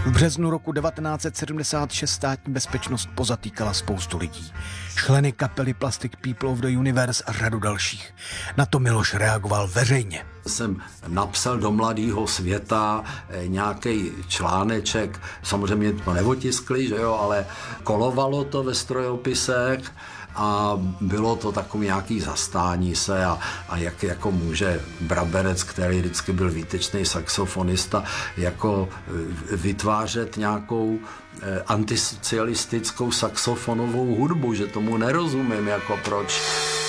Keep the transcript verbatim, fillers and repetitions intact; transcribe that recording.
V březnu roku devatenáct set sedmdesát šest státní bezpečnost pozatýkala spoustu lidí. Členy kapely Plastic People of the Universe a řadu dalších. Na to Miloš reagoval veřejně. Jsem napsal do Mladého světa nějaký článeček, samozřejmě to neotiskli, že jo, ale kolovalo to ve strojopisech a bylo to takové nějaký zastání se a, a jak jako může Brabenec, který vždycky byl výtečný saxofonista, jako vytvářet nějakou antisocialistickou saxofonovou hudbu, že tomu nerozumím, jako proč